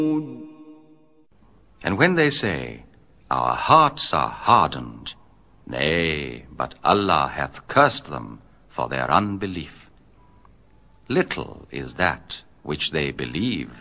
And when they say, Our hearts are hardened, nay, but Allah hath cursed them for their unbelief. Little is that which they believe.